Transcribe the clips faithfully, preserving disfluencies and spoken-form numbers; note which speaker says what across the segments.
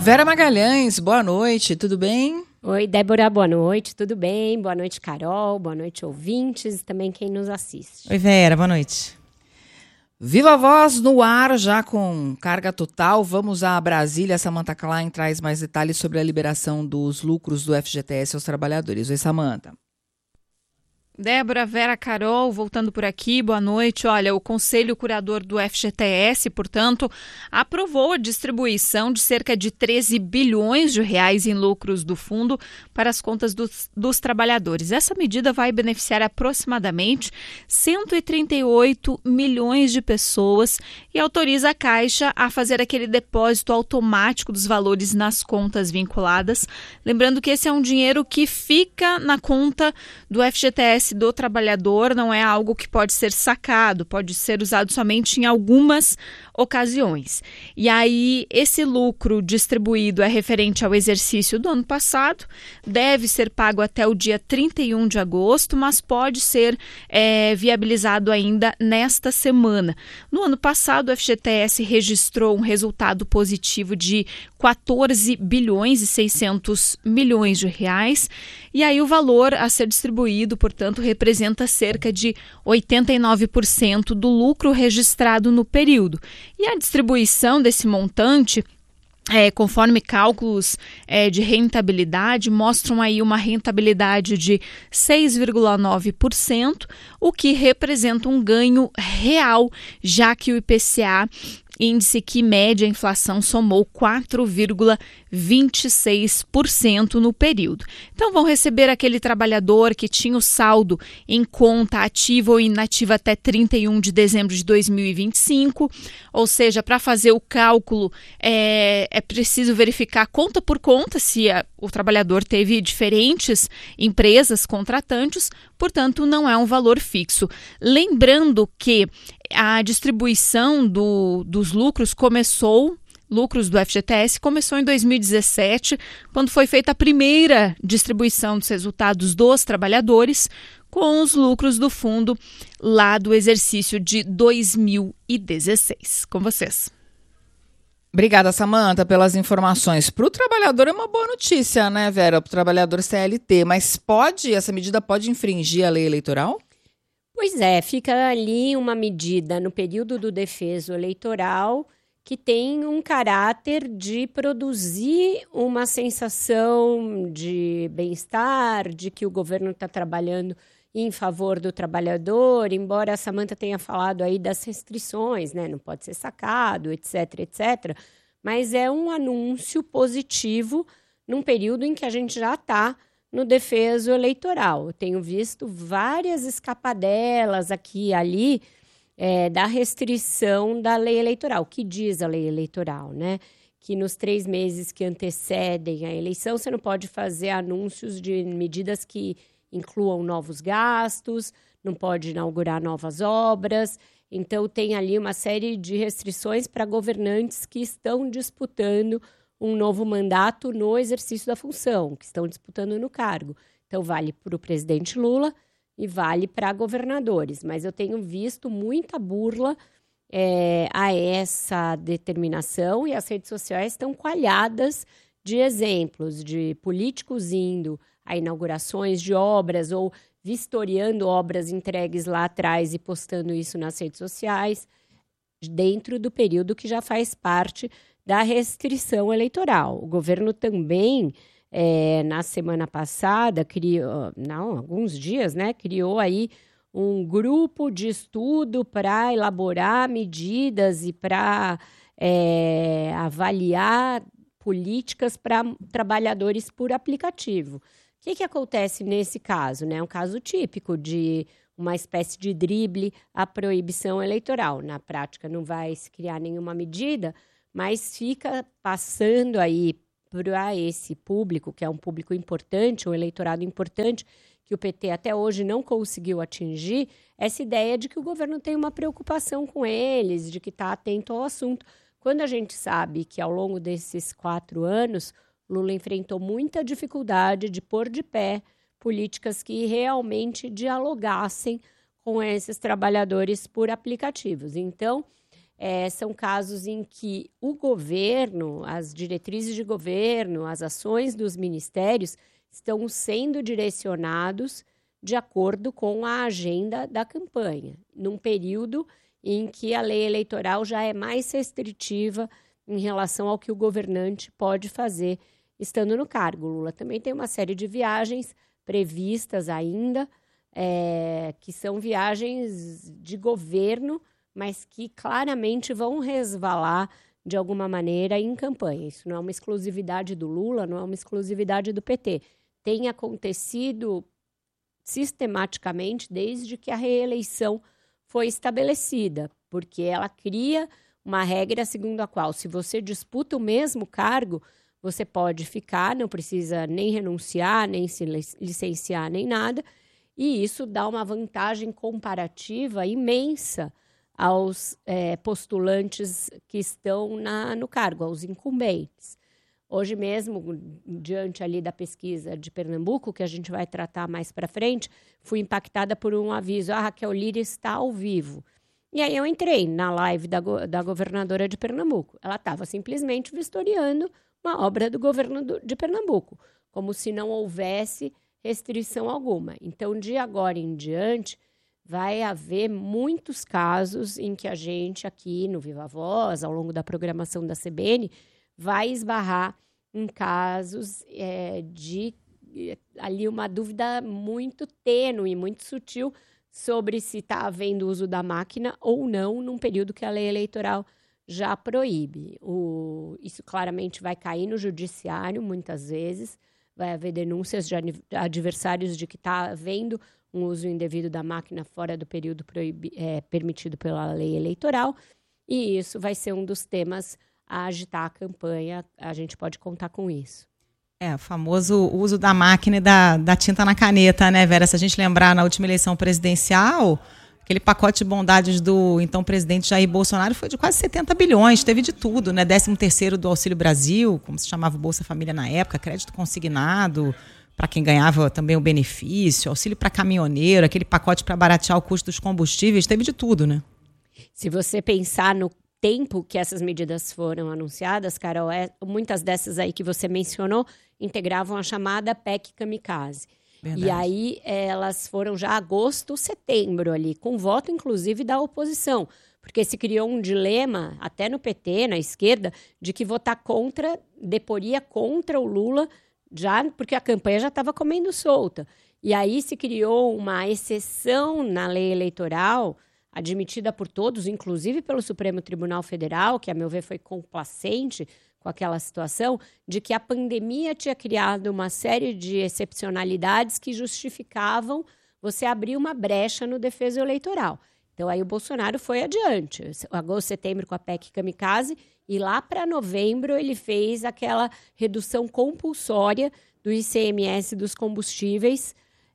Speaker 1: Vera Magalhães, boa noite, tudo bem?
Speaker 2: Oi, Débora, boa noite, tudo bem? Boa noite, Carol, boa noite, ouvintes e também quem nos assiste.
Speaker 3: Oi, Vera, boa noite.
Speaker 1: Viva a Voz no ar, já com carga total. Vamos a Brasília. Samantha Klein traz mais detalhes sobre a liberação dos lucros do F G T S aos trabalhadores. Oi, Samantha.
Speaker 4: Débora, Vera, Carol, voltando por aqui, boa noite. Olha, o Conselho Curador do F G T S, portanto, aprovou a distribuição de cerca de treze bilhões de reais em lucros do fundo para as contas dos, dos trabalhadores. Essa medida vai beneficiar aproximadamente cento e trinta e oito milhões de pessoas e autoriza a Caixa a fazer aquele depósito automático dos valores nas contas vinculadas. Lembrando que esse é um dinheiro que fica na conta do F G T S do trabalhador, não é algo que pode ser sacado, pode ser usado somente em algumas ocasiões. E aí, esse lucro distribuído é referente ao exercício do ano passado, deve ser pago até o dia trinta e um de agosto, mas pode ser é, viabilizado ainda nesta semana. No ano passado, o F G T S registrou um resultado positivo de quatorze bilhões e seiscentos milhões de reais, e aí o valor a ser distribuído, portanto, representa cerca de oitenta e nove por cento do lucro registrado no período. E a distribuição desse montante, É, conforme cálculos é, de rentabilidade, mostram aí uma rentabilidade de seis vírgula nove por cento, o que representa um ganho real, já que o I P C A, índice que mede a inflação, somou quatro vírgula vinte e seis por cento no período. Então vão receber aquele trabalhador que tinha o saldo em conta ativa ou inativa até trinta e um de dezembro de dois mil e vinte e cinco, ou seja, para fazer o cálculo é, é preciso verificar conta por conta se a, o trabalhador teve diferentes empresas contratantes, portanto não é um valor fixo. Lembrando que a distribuição do, dos lucros começou, lucros do F G T S, começou em dois mil e dezessete, quando foi feita a primeira distribuição dos resultados dos trabalhadores com os lucros do fundo lá do exercício de dois mil e dezesseis. Com vocês.
Speaker 1: Obrigada, Samantha, pelas informações. Para o trabalhador é uma boa notícia, né, Vera? Para o trabalhador C L T, mas pode, essa medida pode infringir a lei eleitoral?
Speaker 2: Pois é, fica ali uma medida no período do defeso eleitoral que tem um caráter de produzir uma sensação de bem-estar, de que o governo está trabalhando em favor do trabalhador, embora a Samantha tenha falado aí das restrições, né? Não pode ser sacado, etc, etcétera. Mas é um anúncio positivo num período em que a gente já está no defeso eleitoral. Eu tenho visto várias escapadelas aqui e ali é, da restrição da lei eleitoral. O que diz a lei eleitoral, né? Que nos três meses que antecedem a eleição, você não pode fazer anúncios de medidas que incluam novos gastos, não pode inaugurar novas obras. Então, tem ali uma série de restrições para governantes que estão disputando um novo mandato no exercício da função, que estão disputando no cargo. Então, vale para o presidente Lula e vale para governadores. Mas eu tenho visto muita burla é, a essa determinação e as redes sociais estão coalhadas de exemplos de políticos indo a inaugurações de obras ou vistoriando obras entregues lá atrás e postando isso nas redes sociais, dentro do período que já faz parte da restrição eleitoral. O governo também, é, na semana passada, criou, não, alguns dias, né, criou aí um grupo de estudo para elaborar medidas e para é, avaliar políticas para trabalhadores por aplicativo. O que, que acontece nesse caso? Né? É um caso típico de uma espécie de drible à proibição eleitoral. Na prática, não vai se criar nenhuma medida, mas fica passando aí para esse público, que é um público importante, um eleitorado importante, que o P T até hoje não conseguiu atingir, essa ideia de que o governo tem uma preocupação com eles, de que está atento ao assunto. Quando a gente sabe que ao longo desses quatro anos, Lula enfrentou muita dificuldade de pôr de pé políticas que realmente dialogassem com esses trabalhadores por aplicativos. Então, é, são casos em que o governo, as diretrizes de governo, as ações dos ministérios estão sendo direcionados de acordo com a agenda da campanha, num período em que a lei eleitoral já é mais restritiva em relação ao que o governante pode fazer estando no cargo. O Lula também tem uma série de viagens previstas ainda, é, que são viagens de governo, mas que claramente vão resvalar de alguma maneira em campanha. Isso não é uma exclusividade do Lula, não é uma exclusividade do P T. Tem acontecido sistematicamente desde que a reeleição foi estabelecida, porque ela cria uma regra segundo a qual, se você disputa o mesmo cargo, você pode ficar, não precisa nem renunciar, nem se licenciar, nem nada, e isso dá uma vantagem comparativa imensa aos é, postulantes que estão na, no cargo, aos incumbentes. Hoje mesmo, diante ali da pesquisa de Pernambuco, que a gente vai tratar mais para frente, fui impactada por um aviso, a Raquel Lira está ao vivo. E aí eu entrei na live da, go- da governadora de Pernambuco. Ela estava simplesmente vistoriando uma obra do governo do, de Pernambuco, como se não houvesse restrição alguma. Então, de agora em diante, vai haver muitos casos em que a gente aqui no Viva Voz, ao longo da programação da C B N, vai esbarrar em casos é, de ali uma dúvida muito tênue, muito sutil sobre se está havendo uso da máquina ou não num período que a lei eleitoral já proíbe. O, isso claramente vai cair no judiciário muitas vezes, vai haver denúncias de adversários de que está havendo um uso indevido da máquina fora do período proibi, é, permitido pela lei eleitoral, e isso vai ser um dos temas a agitar a campanha, a gente pode contar com isso.
Speaker 3: É, o famoso uso da máquina e da, da tinta na caneta, né, Vera? Se a gente lembrar, na última eleição presidencial, aquele pacote de bondades do então presidente Jair Bolsonaro foi de quase setenta bilhões, teve de tudo, né? décimo terceiro do Auxílio Brasil, como se chamava o Bolsa Família na época, crédito consignado para quem ganhava também o benefício, auxílio para caminhoneiro, aquele pacote para baratear o custo dos combustíveis, teve de tudo, né?
Speaker 2: Se você pensar no tempo que essas medidas foram anunciadas, Carol, é, muitas dessas aí que você mencionou integravam a chamada P E C Kamikaze. Verdade. E aí elas foram já agosto, setembro ali, com voto inclusive da oposição, porque se criou um dilema, até no P T, na esquerda, de que votar contra, deporia contra o Lula, já porque a campanha já estava comendo solta. E aí se criou uma exceção na lei eleitoral, admitida por todos, inclusive pelo Supremo Tribunal Federal, que, a meu ver, foi complacente com aquela situação, de que a pandemia tinha criado uma série de excepcionalidades que justificavam você abrir uma brecha no defeso eleitoral. Então, aí o Bolsonaro foi adiante. Agosto, setembro com a P E C Kamikaze, e lá para novembro ele fez aquela redução compulsória do I C M S dos combustíveis,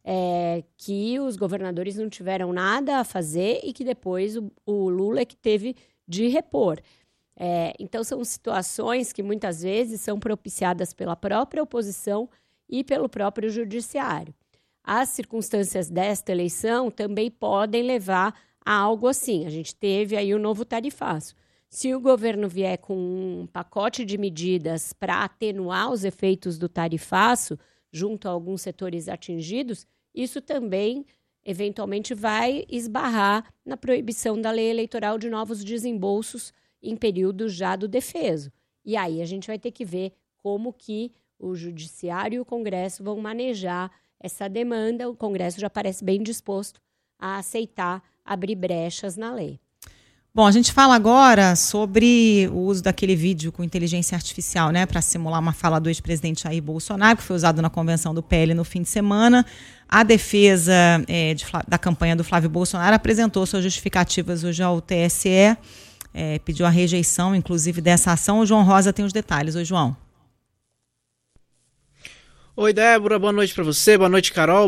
Speaker 2: É, que os governadores não tiveram nada a fazer e que depois o, o Lula é que teve de repor. É, então, são situações que muitas vezes são propiciadas pela própria oposição e pelo próprio judiciário. As circunstâncias desta eleição também podem levar a algo assim. A gente teve aí o novo tarifaço. Se o governo vier com um pacote de medidas para atenuar os efeitos do tarifaço junto a alguns setores atingidos, isso também, eventualmente, vai esbarrar na proibição da lei eleitoral de novos desembolsos em período já do defeso. E aí a gente vai ter que ver como que o Judiciário e o Congresso vão manejar essa demanda. O Congresso já parece bem disposto a aceitar abrir brechas na lei.
Speaker 3: Bom, a gente fala agora sobre o uso daquele vídeo com inteligência artificial, né, para simular uma fala do ex-presidente Jair Bolsonaro, que foi usado na convenção do P L no fim de semana. A defesa é, de, da campanha do Flávio Bolsonaro apresentou suas justificativas hoje ao T S E, é, pediu a rejeição, inclusive, dessa ação. O João Rosa tem os detalhes. Oi, João.
Speaker 5: Oi, Débora, boa noite para você, boa noite, Carol.